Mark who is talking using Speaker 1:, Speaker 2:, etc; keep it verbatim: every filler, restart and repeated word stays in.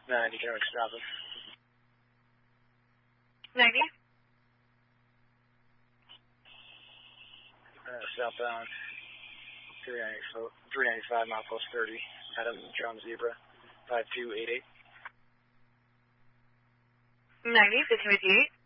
Speaker 1: ninety, can I stop him?
Speaker 2: ninety.
Speaker 1: Uh, southbound, three ninety-five, milepost thirty, Adam John Zebra, five two eight eight.
Speaker 2: ninety, fifteen fifty-eight.